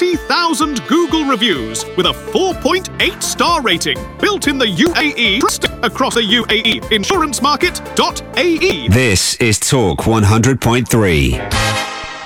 3,000 Google reviews with a 4.8-star rating. Built in the UAE, across the UAE. Insurancemarket.ae. This is Talk 100.3.